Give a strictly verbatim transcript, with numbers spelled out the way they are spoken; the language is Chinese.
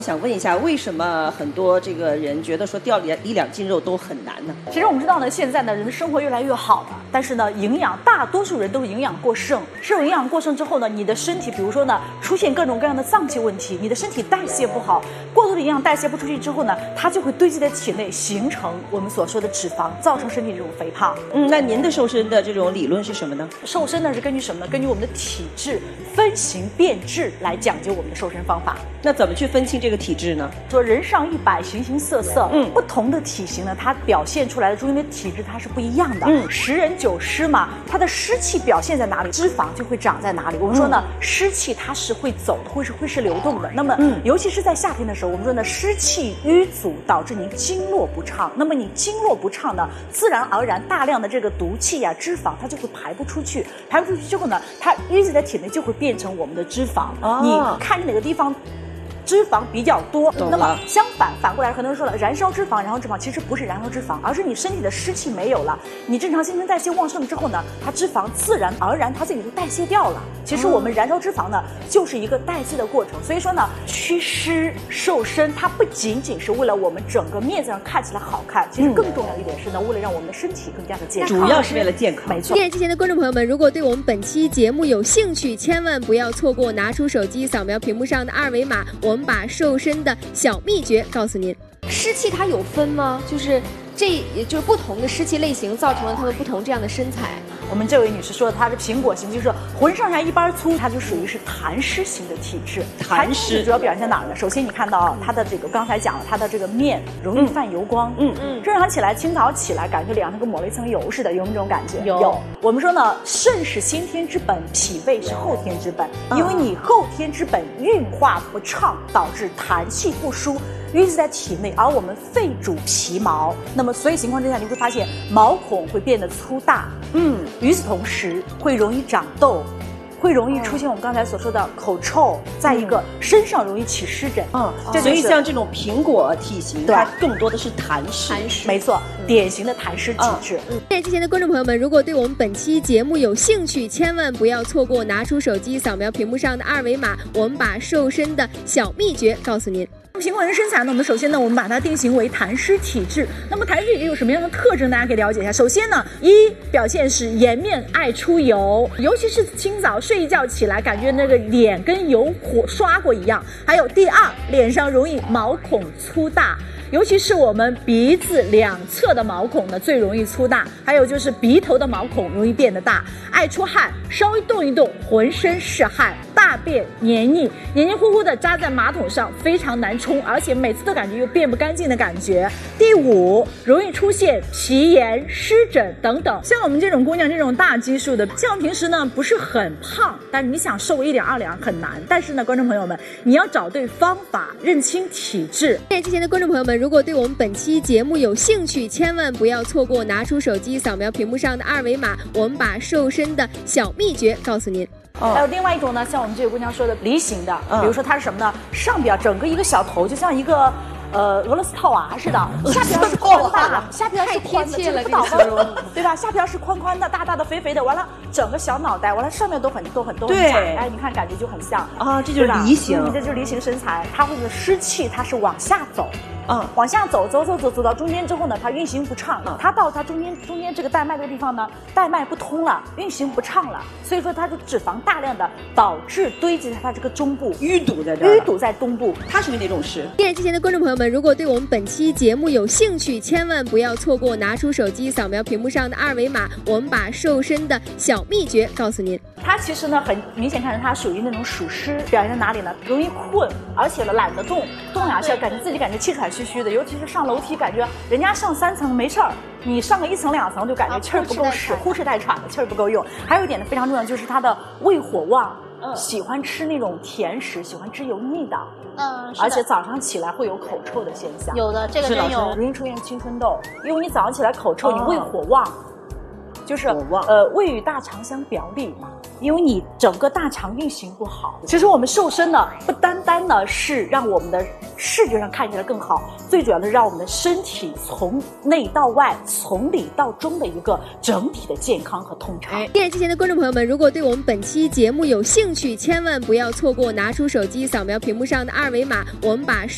想问一下，为什么很多这个人觉得说掉一一两斤肉都很难呢？ 其实我们知道呢，现在呢人的生活越来越好了，但是呢营养大多数人都是营养过剩。这种营养过剩之后呢，你的身体比如说呢出现各种各样的脏器问题，你的身体代谢不好，过多的营养代谢不出去之后呢，它就会堆积在体内，形成我们所说的脂肪，造成身体这种肥胖。 嗯，那您的瘦身的这种理论是什么呢？ 瘦身呢是根据什么呢？根据我们的体质分型变质来讲究我们的瘦身方法。 那怎么去分清这个体质呢？ 说人上一百，形形色色， 嗯， 不同的体型呢，它表现出来的中间的体质它是不一样的。 嗯， 十人九湿嘛，它的湿气表现在哪里，脂肪就会长在哪里。我们说呢，嗯、湿气它是会走的，会是会是流动的。那么，嗯，尤其是在夏天的时候，我们说呢，湿气淤阻导致您经络不畅。那么你经络不畅呢，自然而然大量的这个毒气呀、啊、脂肪它就会排不出去，排不出去之后呢，它淤积在体内就会变成我们的脂肪。哦、你看哪个地方脂肪比较多，那么相反反过来，很多人说了，燃烧脂肪，燃烧脂肪其实不是燃烧脂肪，而是你身体的湿气没有了，你正常新陈代谢旺盛之后呢，它脂肪自然而然它自己就代谢掉了。其实我们燃烧脂肪呢，就是一个代谢的过程。所以说呢，祛湿瘦身，它不仅仅是为了我们整个面子上看起来好看，其实更重要一点是呢，为了让我们的身体更加的健康， 主要是为了健康。 没错。 电视机前的观众朋友们，如果对我们本期节目有兴趣，千万不要错过，拿出手机扫描屏幕上的二维码，我们把瘦身的小秘诀告诉您。 湿气它有分吗？就是这也就是不同的湿气类型造成了他们不同这样的身材。 我们这位女士说的，她是苹果型，就是浑上下一般粗，她就属于是痰湿型的体质。 痰湿主要表现在哪儿呢？首先你看到她的这个，刚才讲了，她的这个面容易泛油光，嗯嗯，正常起来，清早起来感觉脸上跟抹了一层油似的，有没有这种感觉？ 有。 有。我们说呢，肾是先天之本，脾胃是后天之本，因为你后天之本运化不畅，导致痰气不输，淤积在体内，而我们肺主皮毛，那么所以情况之下，你会发现毛孔会变得粗大，嗯，与此同时会容易长痘，会容易出现我们刚才所说的口臭，再一个身上容易起湿疹，嗯， 所以像这种苹果体型，它更多的是痰湿， 痰湿，没错，典型的痰湿体质。 电视机前的观众朋友们，如果对我们本期节目有兴趣，千万不要错过，拿出手机扫描屏幕上的二维码，我们把瘦身的小秘诀告诉您。 苹果人身材呢，我们首先呢，我们把它定型为痰湿体质。那么痰湿体质有什么样的特征？大家可以了解一下。首先呢，一表现是颜面爱出油，尤其是清早睡一觉起来，感觉那个脸跟油火刷过一样。还有第二，脸上容易毛孔粗大。尤其是我们鼻子两侧的毛孔呢最容易粗大，还有就是鼻头的毛孔容易变得大，爱出汗，稍微动一动浑身是汗，大便黏腻黏黏糊糊的扎在马桶上，非常难冲，而且每次都感觉又变不干净的感觉。第五，容易出现皮炎、湿疹等等。像我们这种姑娘这种大基数的，像平时呢不是很胖，但是你想瘦一两二两很难。但是呢，观众朋友们，你要找对方法，认清体质。 电视机前的观众朋友们，如果对我们本期节目有兴趣，千万不要错过，拿出手机扫描屏幕上的二维码，我们把瘦身的小秘诀告诉您。 哦、还有另外一种呢，像我们这位姑娘说的梨形的，比如说它是什么呢？上边整个一个小头就像一个呃俄罗斯套娃似的，下边是宽大，下边是宽的，这个不倒翁，对吧？下边是宽宽的、大大的、肥肥的，完了整个小脑袋，完了上面都很都很都很窄，哎，你看感觉就很像啊，这就是梨形， 嗯、这就是梨形身材，它会的湿气它是往下走。嗯，往下走，走走走走到中间之后呢，它运行不畅，嗯、它到它中间中间这个带脉这个地方呢，带脉不通了，运行不畅了，所以说它的脂肪大量的导致堆积在它这个中部， 淤堵在这儿， 淤堵在东部， 它属于哪种湿？ 电视机前的观众朋友们，如果对我们本期节目有兴趣，千万不要错过，拿出手机扫描屏幕上的二维码，我们把瘦身的小秘诀告诉您。 它其实呢，很明显看出它属于那种属湿，表现在哪里呢？容易困，而且呢懒得动，动两下感觉自己感觉气喘吁吁的，尤其是上楼梯，感觉人家上三层没事儿，你上个一层两层就感觉气儿不够使，呼哧带喘的，气儿不够用。还有一点呢非常重要，就是它的胃火旺，嗯，喜欢吃那种甜食，喜欢吃油腻的。 嗯， 而且早上起来会有口臭的现象。 有的，这个真有， 容易出现青春痘，因为你早上起来口臭，你胃火旺。就是呃，胃与大肠相表里嘛，因为你整个大肠运行不好。其实我们瘦身呢，不单单呢是让我们的视觉上看起来更好，最主要的让我们的身体从内到外、从里到中的一个整体的健康和通畅。 电视机前的观众朋友们，如果对我们本期节目有兴趣，千万不要错过，拿出手机扫描屏幕上的二维码，我们把